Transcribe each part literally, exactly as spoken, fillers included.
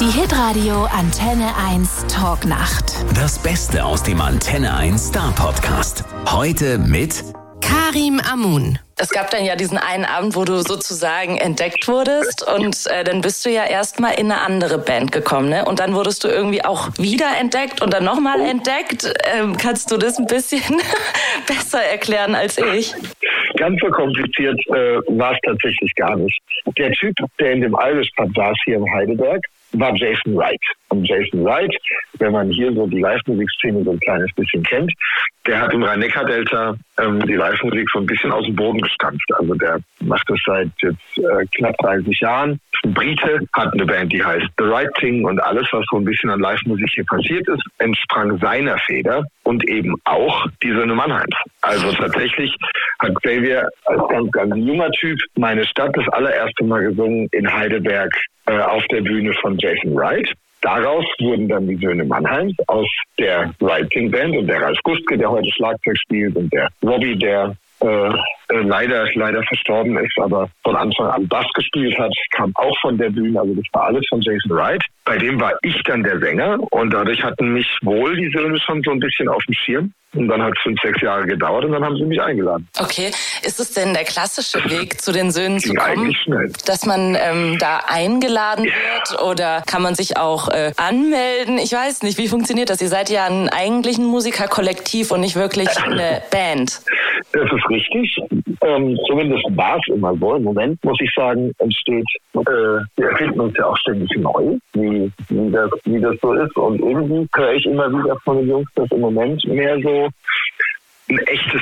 Die Hitradio Antenne eins Talknacht. Das Beste aus dem Antenne eins Star Podcast. Heute mit Karim Amun. Es gab dann ja diesen einen Abend, wo du sozusagen entdeckt wurdest und äh, dann bist du ja erstmal in eine andere Band gekommen, ne? Und dann wurdest du irgendwie auch wieder entdeckt und dann nochmal entdeckt. Ähm, kannst du das ein bisschen besser erklären als ich? Ganz so kompliziert äh, war es tatsächlich gar nicht. Der Typ, der in dem Irish Pub saß hier in Heidelberg, war Jason Wright. Und Jason Wright, wenn man hier so die Live-Musik-Szene so ein kleines bisschen kennt, der hat im Rhein-Neckar-Delta ähm, die Live-Musik so ein bisschen aus dem Boden gestampft. Also der macht das seit jetzt äh, knapp dreißig Jahren. Ist ein Brite, hat eine Band, die heißt The Right Thing, und alles, was so ein bisschen an Live-Musik hier passiert ist, entsprang seiner Feder und eben auch die Söhne Mannheims. Also tatsächlich hat Xavier als ganz, ganz junger Typ Meine Stadt das allererste Mal gesungen in Heidelberg äh, auf der Bühne von Jason Wright. Daraus wurden dann die Söhne Mannheims aus der Writing Band, und der Ralf Gustke, der heute Schlagzeug spielt, und der Robbie, der äh, äh, leider leider verstorben ist, aber von Anfang an Bass gespielt hat, kam auch von der Bühne. Also das war alles von Jason Wright. Bei dem war ich dann der Sänger, und dadurch hatten mich wohl die Söhne schon so ein bisschen auf dem Schirm. Und dann hat es fünf, sechs Jahre gedauert, und dann haben sie mich eingeladen. Okay, ist es denn der klassische Weg, zu den Söhnen zu Ging kommen, eigentlich schnell. dass man ähm, da eingeladen wird, oder kann man sich auch äh, anmelden? Ich weiß nicht, wie funktioniert das? Ihr seid ja ein eigentlich ein Musikerkollektiv und nicht wirklich eine Band. Das ist richtig. Ähm, zumindest war es immer so. Im Moment, muss ich sagen, entsteht, äh, wir erfinden uns ja auch ständig neu, wie, wie, das, wie das so ist. Und irgendwie höre ich immer wieder von den Jungs, dass im Moment mehr so ein echtes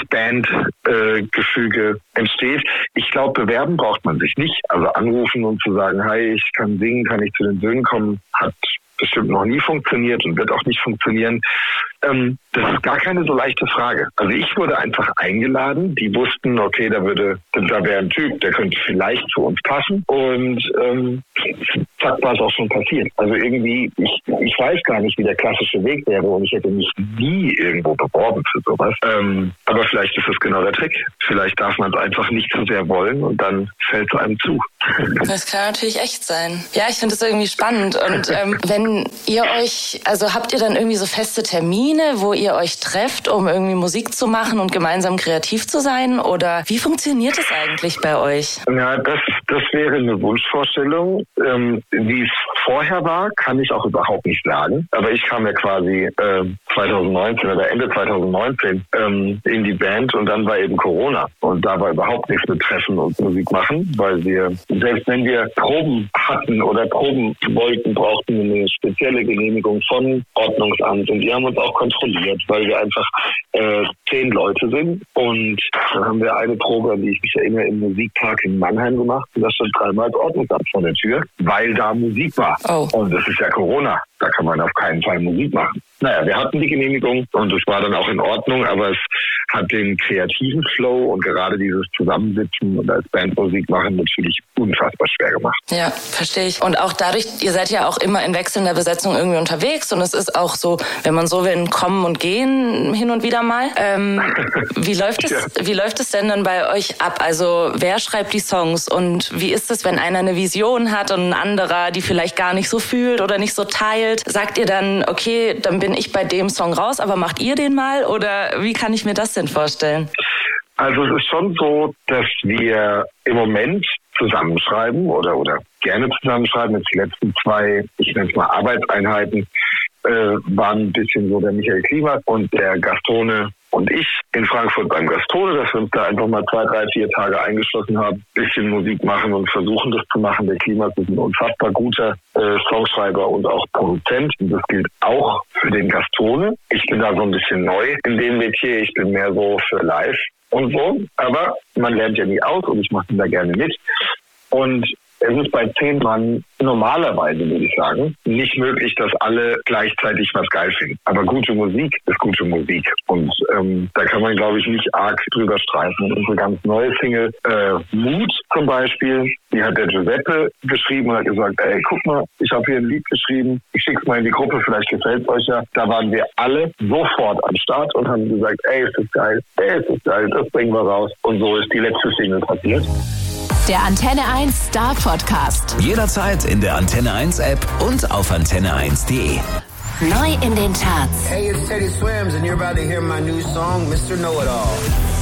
Bandgefüge äh, entsteht. Ich glaube, bewerben braucht man sich nicht. Also anrufen und zu sagen, hi, ich kann singen, kann ich zu den Söhnen kommen, hat bestimmt noch nie funktioniert und wird auch nicht funktionieren. Ähm, das ist gar keine so leichte Frage. Also ich wurde einfach eingeladen. Die wussten, okay, da würde, da wäre ein Typ, der könnte vielleicht zu uns passen. Und ähm, zack, war es auch schon passiert. Also irgendwie, ich, ich weiß gar nicht, wie der klassische Weg wäre, und ich hätte mich nie irgendwo beworben für sowas. Ähm, aber vielleicht ist es genau der Trick. Vielleicht darf man es einfach nicht so sehr wollen, und dann fällt es einem zu. Das kann natürlich echt sein. Ja, ich finde das irgendwie spannend. Und ähm, wenn ihr euch, also habt ihr dann irgendwie so feste Termine, wo ihr euch trefft, um irgendwie Musik zu machen und gemeinsam kreativ zu sein? Oder wie funktioniert das eigentlich bei euch? Ja, das, das wäre eine Wunschvorstellung. Ähm, wie es vorher war, kann ich auch überhaupt nicht sagen. Aber ich kam ja quasi äh, zwanzig neunzehn oder Ende zwanzig neunzehn ähm, in die Band, und dann war eben Corona. Und da war überhaupt nichts mit Treffen und Musik machen, weil wir, selbst wenn wir Proben hatten oder Proben wollten, brauchten wir eine spezielle Genehmigung von Ordnungsamt, und die haben uns auch kontrolliert, weil wir einfach äh, zehn Leute sind. Und dann haben wir eine Probe, an die ich mich erinnere, im Musikpark in Mannheim gemacht, und da stand dreimal das Ordnungsamt vor der Tür, weil da Musik war. Oh. Und das ist ja Corona, da kann man auf keinen Fall Musik machen. Naja, wir hatten die Genehmigung, und es war dann auch in Ordnung, aber es hat den kreativen Flow und gerade dieses Zusammensitzen und als Bandmusik machen natürlich unfassbar schwer gemacht. Ja, verstehe ich. Und auch dadurch, ihr seid ja auch immer in wechselnder Besetzung irgendwie unterwegs, und es ist auch so, wenn man so will, ein Kommen und Gehen hin und wieder mal. Ähm, wie läuft es, ja. wie läuft es denn dann bei euch ab? Also wer schreibt die Songs, und wie ist es, wenn einer eine Vision hat und ein anderer die vielleicht gar nicht so fühlt oder nicht so teilt? Sagt ihr dann, okay, dann bin ich bei dem Song raus, aber macht ihr den mal? Oder wie kann ich mir das denn vorstellen? Also es ist schon so, dass wir im Moment zusammenschreiben oder oder gerne zusammenschreiben. Jetzt die letzten zwei, ich nenne es mal Arbeitseinheiten, äh, waren ein bisschen so der Michael Klimak und der Gastone und ich in Frankfurt beim Gastone, dass wir uns da einfach mal zwei, drei, vier Tage eingeschlossen haben, bisschen Musik machen und versuchen, das zu machen. Der Klimak ist ein unfassbar guter äh, Songschreiber und auch Produzent. Und das gilt auch für den Gastone. Ich bin da so ein bisschen neu in dem Metier. Ich bin mehr so für live und so. Aber man lernt ja nie aus, und ich mache da gerne mit. Und es ist bei zehn Mann normalerweise, würde ich sagen, nicht möglich, dass alle gleichzeitig was geil finden. Aber gute Musik ist gute Musik. Und ähm, da kann man, glaube ich, nicht arg drüber streifen. Unsere ganz neue Single, äh, Mut zum Beispiel, die hat der Giuseppe geschrieben und hat gesagt, ey, guck mal, ich habe hier ein Lied geschrieben, ich schick's mal in die Gruppe, vielleicht gefällt's euch ja. Da waren wir alle sofort am Start und haben gesagt, ey, ist das geil, ey, ist das geil, das bringen wir raus. Und so ist die letzte Single passiert. Der Antenne eins Star Podcast. Jederzeit in der Antenne eins App und auf antenne eins punkt de. Neu in den Charts. Hey, it's Teddy Swims and you're about to hear my new song, Mister Know-It-All.